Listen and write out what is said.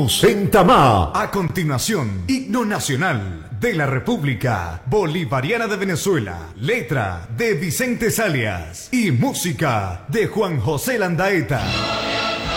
Seguimos en Tamá. A continuación, himno nacional de la República Bolivariana de Venezuela. Letra de Vicente Salias y música de Juan José Landaeta.